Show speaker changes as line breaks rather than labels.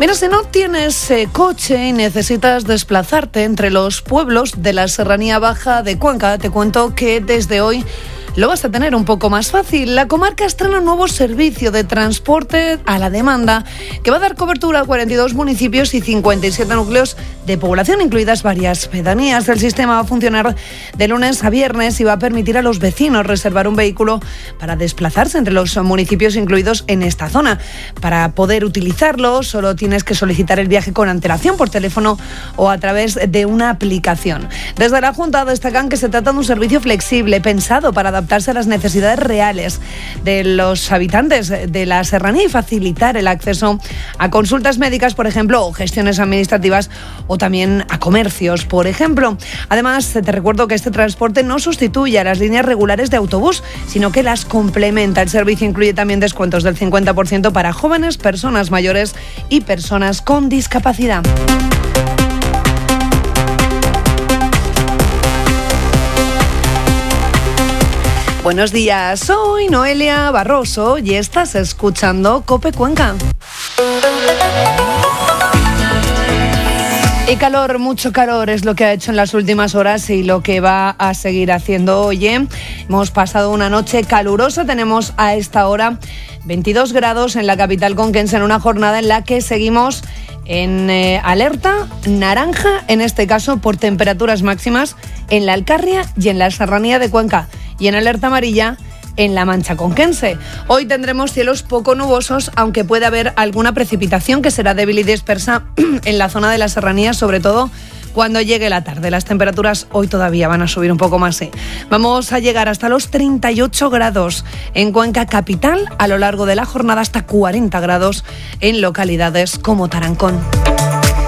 Mira, si no tienes coche y necesitas desplazarte entre los pueblos de la Serranía Baja de Cuenca, te cuento que desde hoy lo vas a tener un poco más fácil. La comarca estrena un nuevo servicio de transporte a la demanda que va a dar cobertura a 42 municipios y 57 núcleos de población, incluidas varias pedanías. El sistema va a funcionar de lunes a viernes y va a permitir a los vecinos reservar un vehículo para desplazarse entre los municipios incluidos en esta zona. Para poder utilizarlo, solo tienes que solicitar el viaje con antelación por teléfono o a través de una aplicación. Desde la Junta destacan que se trata de un servicio flexible, pensado para adaptarse a las necesidades reales de los habitantes de la serranía y facilitar el acceso a consultas médicas, por ejemplo, o gestiones administrativas, o también a comercios, por ejemplo. Además, te recuerdo que este transporte no sustituye a las líneas regulares de autobús, sino que las complementa. El servicio incluye también descuentos del 50% para jóvenes, personas mayores y personas con discapacidad. Buenos días, soy Noelia Barroso y estás escuchando COPE Cuenca. Y calor, mucho calor es lo que ha hecho en las últimas horas y lo que va a seguir haciendo hoy. Hemos pasado una noche calurosa, tenemos a esta hora 22 grados en la capital conquense en una jornada en la que seguimos en alerta naranja, en este caso por temperaturas máximas en la Alcarria y en la Serranía de Cuenca, y en alerta amarilla en la Mancha Conquense. Hoy tendremos cielos poco nubosos, aunque puede haber alguna precipitación que será débil y dispersa en la zona de la serranía, sobre todo cuando llegue la tarde. Las temperaturas hoy todavía van a subir un poco más. Vamos a llegar hasta los 38 grados en Cuenca capital, a lo largo de la jornada hasta 40 grados en localidades como Tarancón.